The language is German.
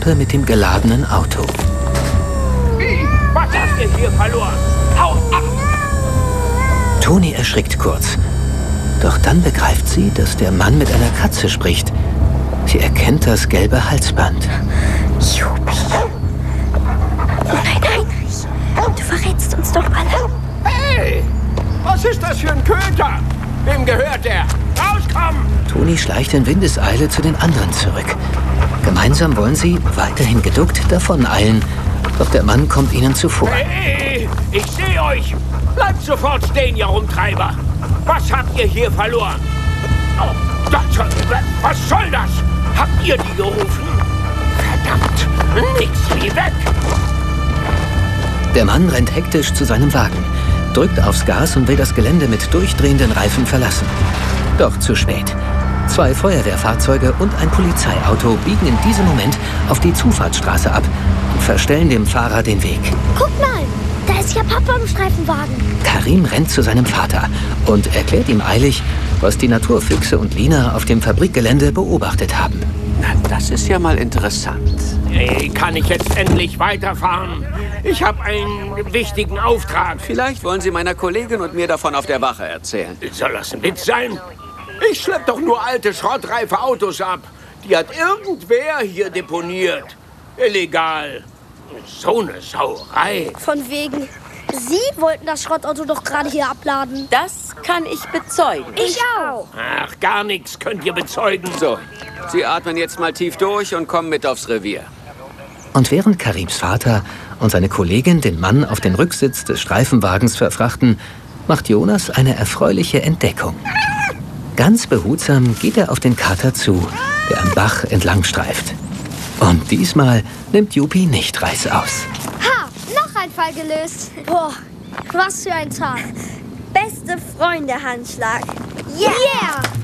Rampe mit dem geladenen Auto. Wie? Was habt ihr hier verloren? Haut ab! Toni erschrickt kurz. Doch dann begreift sie, dass der Mann mit einer Katze spricht. Sie erkennt das gelbe Halsband. Jupi. Oh nein, Heinrich. Du verrätst uns doch alle. Hey! Was ist das für ein Köter? Wem gehört der? Rauskommen! Toni schleicht in Windeseile zu den anderen zurück. Gemeinsam wollen sie, weiterhin geduckt, davoneilen. Doch der Mann kommt ihnen zuvor. Hey! Ich sehe euch! Bleibt sofort stehen, ihr Rumtreiber! Was habt ihr hier verloren? Oh, was soll das? Habt ihr die gerufen? Verdammt! Nix wie weg! Der Mann rennt hektisch zu seinem Wagen, drückt aufs Gas und will das Gelände mit durchdrehenden Reifen verlassen. Doch zu spät. 2 Feuerwehrfahrzeuge und ein Polizeiauto biegen in diesem Moment auf die Zufahrtsstraße ab und verstellen dem Fahrer den Weg. Guck mal, da ist ja Papa im Streifenwagen. Karim rennt zu seinem Vater und erklärt ihm eilig, was die Naturfüchse und Lina auf dem Fabrikgelände beobachtet haben. Na, das ist ja mal interessant. Hey, kann ich jetzt endlich weiterfahren? Ich habe einen wichtigen Auftrag. Vielleicht wollen Sie meiner Kollegin und mir davon auf der Wache erzählen. Soll das ein Witz sein? Ich schlepp doch nur alte, schrottreife Autos ab. Die hat irgendwer hier deponiert. Illegal. So eine Sauerei. Von wegen. Sie wollten das Schrottauto doch gerade hier abladen. Das kann ich bezeugen. Ich auch. Ach, gar nichts könnt ihr bezeugen. So, Sie atmen jetzt mal tief durch und kommen mit aufs Revier. Und während Karims Vater und seine Kollegin den Mann auf den Rücksitz des Streifenwagens verfrachten, macht Jonas eine erfreuliche Entdeckung. Ganz behutsam geht er auf den Kater zu, der am Bach entlang streift. Und diesmal nimmt Jupi nicht reißaus. Ha, noch ein Fall gelöst. Boah, was für ein Tag. Beste Freunde-Handschlag. Yeah!